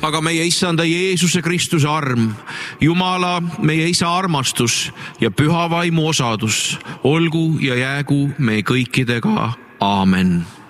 aga meie issanda Jeesuse Kristuse arm, Jumala, meie isa armastus ja püha vaimu osadus olgu ja jäägu meie kõikidega. Aamen.